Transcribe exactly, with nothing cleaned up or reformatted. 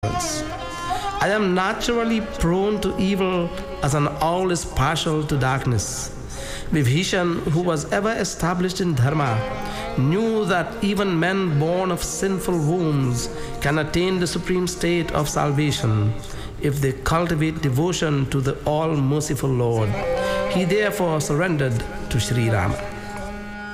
I am naturally prone to evil as an owl is partial to darkness. Vibhishan, who was ever established in Dharma, knew that even men born of sinful wombs can attain the supreme state of salvation if they cultivate devotion to the all-merciful Lord. He therefore surrendered to Sri Rama.